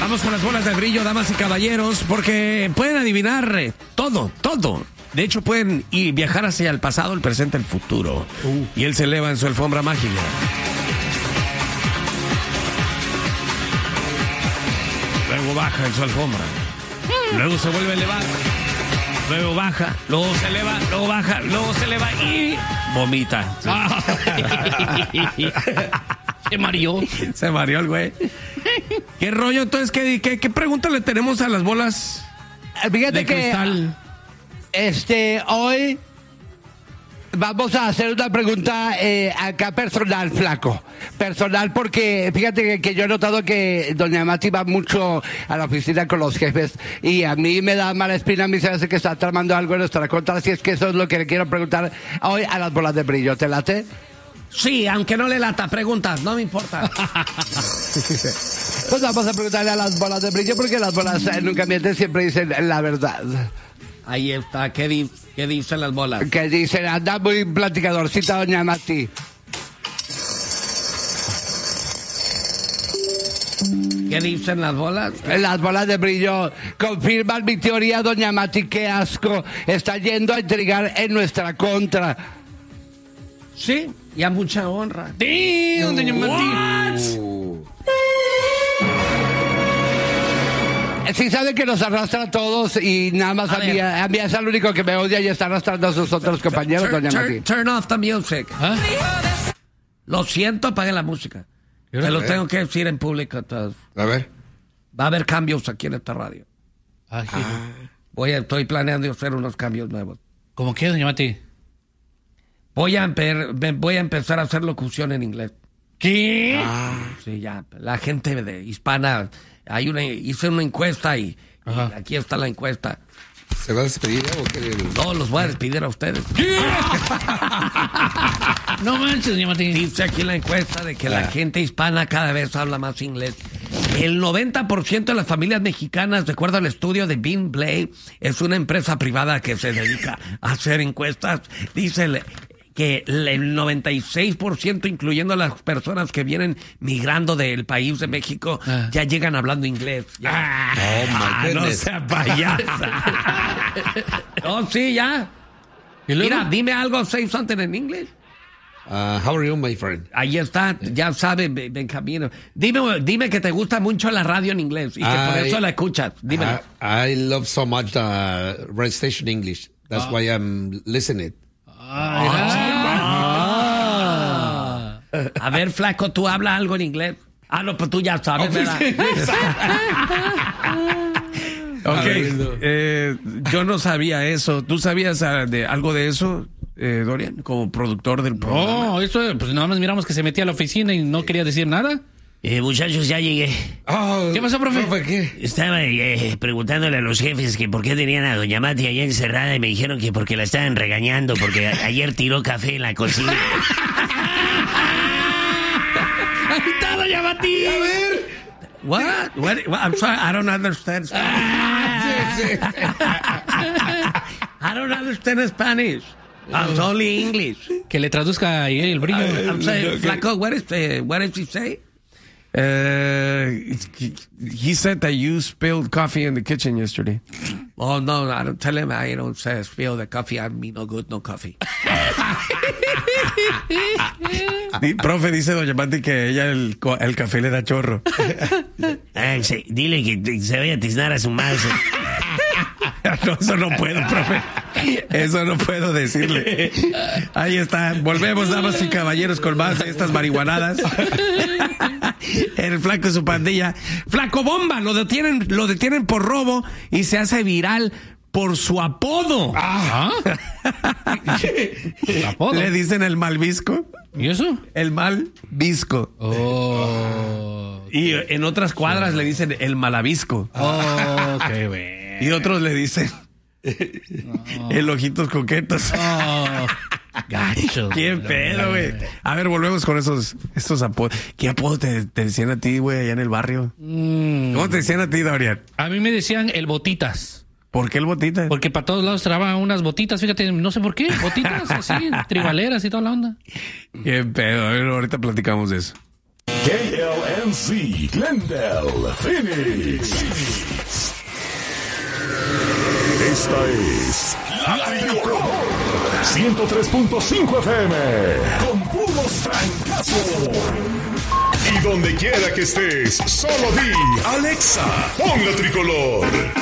Vamos con las bolas de brillo, damas y caballeros, porque pueden adivinar todo. De hecho, pueden viajar hacia el pasado, el presente, el futuro. Y él se eleva en su alfombra mágica. Luego baja en su alfombra. Luego se vuelve a elevar. Luego baja, luego se eleva, luego baja, luego se eleva y vomita. Se mareó el güey. ¿Qué rollo? Entonces, ¿qué pregunta le tenemos a las bolas Fíjate de cristal? Hoy vamos a hacer una pregunta acá personal, flaco. Personal porque fíjate que yo he notado que doña Mati va mucho a la oficina con los jefes y a mí me da mala espina, a mí se hace que está tramando algo en nuestra contra, así es que eso es lo que le quiero preguntar hoy a las bolas de brillo. ¿Te late? Sí, aunque no le lata, preguntas, no me importa. Pues vamos a preguntarle a las bolas de brillo porque las bolas nunca mienten, siempre dicen la verdad. Ahí está, ¿qué dicen las bolas? Que dicen, anda muy platicadorcita doña Mati. ¿Qué dicen las bolas? Las bolas de brillo confirman mi teoría, doña Mati, qué asco. Está yendo a intrigar en nuestra contra. Sí, y a mucha honra. Damn, doña Mati. Sí sabe que nos arrastra a todos y nada más a mí es el único que me odia y está arrastrando a sus otros compañeros, doña Mati. Turn off the music. ¿Ah? Lo siento, apague la música. Te lo tengo que decir en público a todos. A ver. Va a haber cambios aquí en esta radio. Estoy planeando hacer unos cambios nuevos. ¿Cómo qué, doña Mati? Voy a empezar a hacer locución en inglés. ¿Qué? Sí, ya. La gente hispana... hice una encuesta y aquí está la encuesta. ¿Se va a despedir o qué? No, los voy a despedir a ustedes. No manches, doña Mati. Dice aquí la encuesta de que la gente hispana cada vez habla más inglés. El 90% de las familias mexicanas, de acuerdo al estudio de Bean Blade, es una empresa privada que se dedica a hacer encuestas. Dice que el 96%, incluyendo a las personas que vienen migrando del país de México, ya llegan hablando inglés. No sea payasa. Sí, ya. Mira, dime algo, say something in English. How are you, my friend? Ahí está, ya sabe, Benjamín. Dime que te gusta mucho la radio en inglés y que por eso la escuchas. Dímelo. I love so much the radio station English. That's why I'm listening. A ver, flaco, ¿tú hablas algo en inglés? No, pues tú ya sabes, ¿verdad? Yo no sabía eso. ¿Tú sabías de algo de eso, Dorian, como productor del programa? No, eso, pues nada más miramos que se metía a la oficina y no quería decir nada. Muchachos, ya llegué. ¿Qué pasó, profe? ¿Qué? Estaba preguntándole a los jefes que por qué tenían a doña Mati allá encerrada y me dijeron que porque la estaban regañando porque ayer tiró café en la cocina. ¡Ahí está, doña Mati! A ver. What? I'm sorry, I don't understand Spanish. I don't understand Spanish. I'm only English. Que le traduzca ahí el brillo. I'm saying, flaco, what did he say? He said that you spilled coffee in the kitchen yesterday. Oh, no, I don't tell him I don't say spill the coffee. I mean, no good, no coffee. Profe, dice doña Mati que ella el café le da chorro. Sí, dile que se vaya a tiznar a su mouse. No, eso no puedo, profe. Eso no puedo decirle. Ahí está. Volvemos, damas y caballeros, con más de estas marihuanadas. El flaco y su pandilla. Flaco Bomba, lo detienen por robo y se hace viral por su apodo. ¿Apodo? Le dicen el Malvisco. ¿Y eso? El Malvisco. Y en otras cuadras le dicen el Malavisco. Qué bueno. Y otros le dicen el Ojitos Coquetos. Gacho. Qué pedo, güey. A ver, volvemos con estos apodos. ¿Qué apodo te decían a ti, güey, allá en el barrio? ¿Cómo te decían a ti, Dorian? A mí me decían el Botitas. ¿Por qué el Botita? Porque para todos lados trababan unas botitas, fíjate, no sé por qué, botitas así, tribaleras y toda la onda. Qué pedo, a ver, ahorita platicamos de eso. KLNC, Glendale, Phoenix. Esta es La Tricolor 103.5 FM con puros francazos. Y donde quiera que estés, solo di Alexa, pon La Tricolor.